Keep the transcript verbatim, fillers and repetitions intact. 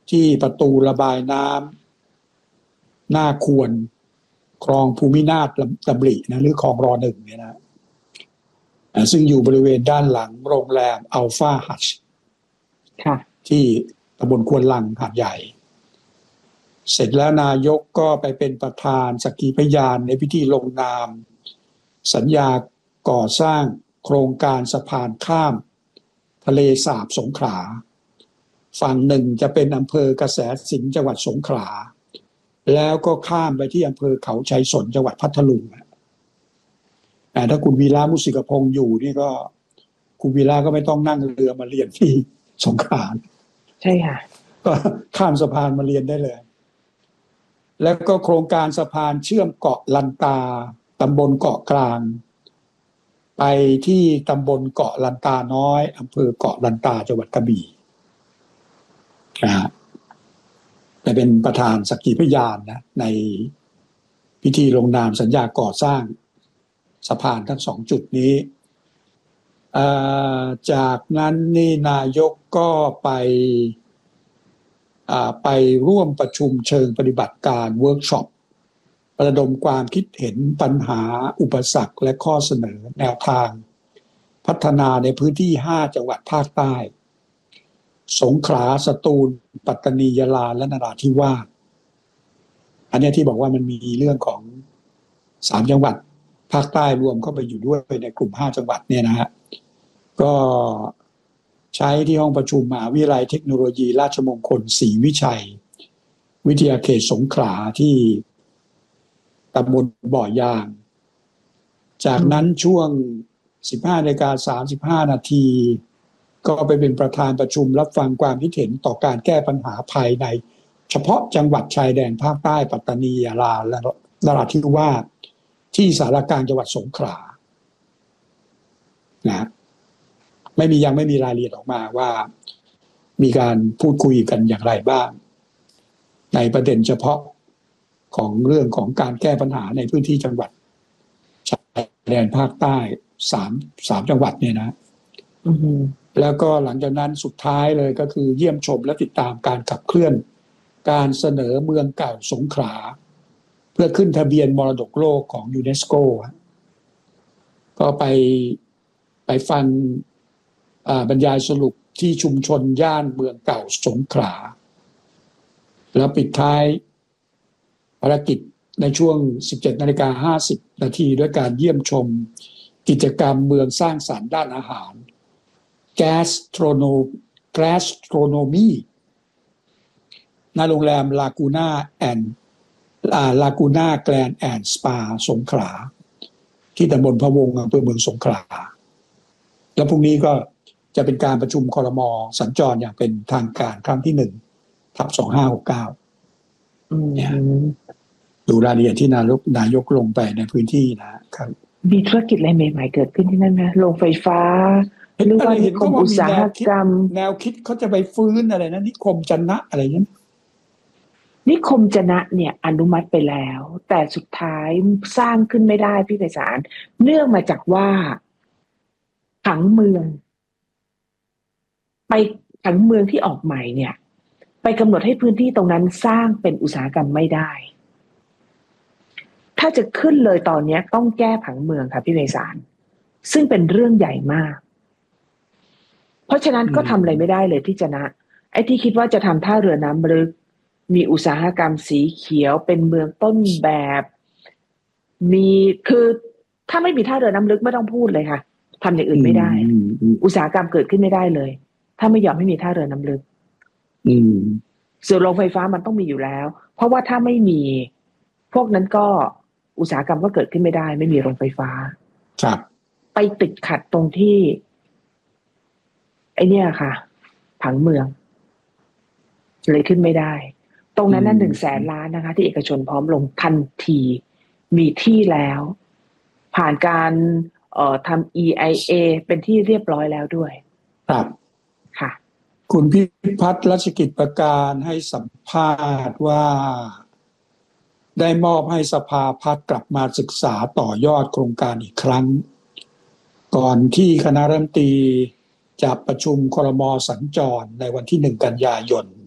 ที่ประตูระบายน้ำหน้าควรคลองภูมินาถดำรินะหรือคลองรอหนึ่งเนี่ยนะซึ่งอยู่บริเวณด้านหลังโรงแรมอัลฟาฮัชที่ตำบลควนลังหาดใหญ่เสร็จแล้วนายกก็ไปเป็นประธานสักขีพยานในพิธีลงนามสัญญาก่อสร้างโครงการสะพานข้ามทะเลสาบสงขลาฝั่งหนึ่งจะเป็นอำเภอกระแสสินธุ์จังหวัดสงขลาแล้วก็ข้ามไปที่อำเภอเขาชัยสนจังหวัดพัทลุงแต่ถ้าคุณวีระมุสิกพงษ์อยู่นี่ก็คุณวีระก็ไม่ต้องนั่งเรือมาเรียนที่สงขลาใช่ค่ะก็ข้ามสะพานมาเรียนได้เลยแล้วก็โครงการสะพานเชื่อมเกาะลันตาตำบลเกาะกลางไปที่ตำบลเกาะลันตาน้อยอำเภอเกาะลันตาจังหวัดกระบี่นะฮะแต่เป็นประธานสักขีพยานนะในพิธีลงนามสัญญาก่อสร้างสะพานทั้งสองจุดนี้จากนั้นนี่นายกก็ไปไปร่วมประชุมเชิงปฏิบัติการเวิร์กช็อประดมความคิดเห็นปัญหาอุปสรรคและข้อเสนอแนวทางพัฒนาในพื้นที่ห้าจังหวัดภาคใต้สงขลาสตูลปัตตานียะลาและนราธิวาสอันนี้ที่บอกว่ามันมีเรื่องของสามจังหวัดภาคใต้รวมเข้าไปอยู่ด้วยในกลุ่มห้าจังหวัดเนี่ยนะฮะก็ใช้ที่ห้องประชุมมหาวิทยาลัยเทคโนโลยีราชมงคลศรีวิชัยวิทยาเขตสงขลาที่ตำบลบ่อยางจากนั้นช่วง สิบห้านาฬิกาสามสิบห้านาทีก็ไปเป็นประธานประชุมรับฟังความคิดเห็นต่อการแก้ปัญหาภายในเฉพาะจังหวัดชายแดนภาคใต้ปัตตานียะลาและนราธิวาสที่สารกลางจังหวัดสงขลานะไม่มียังไม่มีรายละเอียดออกมาว่ามีการพูดคุยกันอย่างไรบ้างในประเด็นเฉพาะของเรื่องของการแก้ปัญหาในพื้นที่จังหวัดชายแดนภาคใต้สามสามจังหวัดเนี่ยนะ mm-hmm. แล้วก็หลังจากนั้นสุดท้ายเลยก็คือเยี่ยมชมและติดตามการขับเคลื่อนการเสนอเมืองเก่าสงขลาเพื่อขึ้นทะเบียนมรดกโลกของยูเนสโกก็ไปไปฟังบรรยายสรุปที่ชุมชนย่านเมืองเก่าสงขลาแล้วปิดท้ายภารกิจในช่วง สิบเจ็ดนาฬิกาห้าสิบนาทีด้วยการเยี่ยมชมกิจกรรมเมืองสร้างสรรค์ด้านอาหาร Gastrono Gastronomy ณโรงแรม Laguna and Laguna Grand and Spa สงขลาที่ตำบลพะวงอำเภอเมืองสงขลาแล้วพรุ่งนี้ก็จะเป็นการประชุมครม.สัญจรอย่างเป็นทางการครั้งที่หนึ่งทับสองห้าหกเก้าเนี่ยดูรายละเอียดที่นายกนายกลงไปในพื้นที่นะครับมีธุรกิจอะไรใหม่ๆเกิดขึ้นที่นั่นไหมโรงไฟฟ้าหรือว่านิคมอุตสาหกรรมแนวคิดเขาจะไปฟื้นอะไรนะนิคมจนะอะไรนั้นนิคมจนะเนี่ยอนุมัติไปแล้วแต่สุดท้ายสร้างขึ้นไม่ได้พี่ไพศาลเนื่องมาจากว่าผังเมืองไปผังเมืองที่ออกใหม่เนี่ยไปกำหนดให้พื้นที่ตรงนั้นสร้างเป็นอุตสาหกรรมไม่ได้ถ้าจะขึ้นเลยตอนนี้ต้องแก้ผังเมืองค่ะพี่ไพศาลซึ่งเป็นเรื่องใหญ่มากเพราะฉะนั้นก็ทำอะไรไม่ได้เลยที่จะนะไอ้ที่คิดว่าจะทำท่าเรือน้ำลึกมีอุตสาหกรรมสีเขียวเป็นเมืองต้นแบบมีคือถ้าไม่มีท่าเรือน้ำลึกไม่ต้องพูดเลยค่ะทำอย่างอื่นไม่ได้อุตสาหกรรมเกิดขึ้นไม่ได้เลยถ้าไม่ยอมให้มีท่าเรือน้ำลึกส่วนโรงไฟฟ้ามันต้องมีอยู่แล้วเพราะว่าถ้าไม่มีพวกนั้นก็อุตสาหกรรมก็เกิดขึ้นไม่ได้ไม่มีโรงไฟฟ้าครับไปติดขัดตรงที่ไอเนี่ยค่ะผังเมืองเลยขึ้นไม่ได้ตรงนั้นนั่นหนึ่งแสนล้านนะคะที่เอกชนพร้อมลงทันทีมีที่แล้วผ่านการเอ่อทำ อี ไอ เอ เป็นที่เรียบร้อยแล้วด้วยครับค่ะคุณพิพัฒน์รัชกิจประการให้สัมภาษณ์ว่าได้มอบให้สภาพัฒน์กลับมาศึกษาต่อยอดโครงการอีกครั้งก่อนที่คณะรัฐมนตรีจะประชุมครม.สัญจรในวันที่หนึ่งกันยายน